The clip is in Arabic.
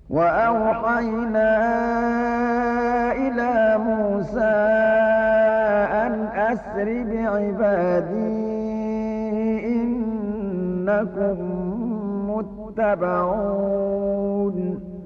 وأوحينا إلى موسى أن أسر بعبادي إنكم متبعون